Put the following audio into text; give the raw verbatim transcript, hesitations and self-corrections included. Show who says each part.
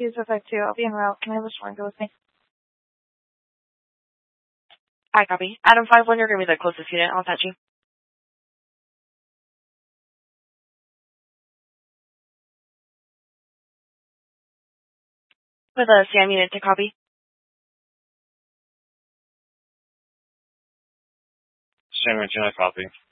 Speaker 1: Use effect two. I'll be en route. Can I have a sworn go with me?
Speaker 2: I copy. Adam five one, you're going to be the closest unit. I'll patch you. With a SAM unit to copy.
Speaker 3: SAM unit, I copy.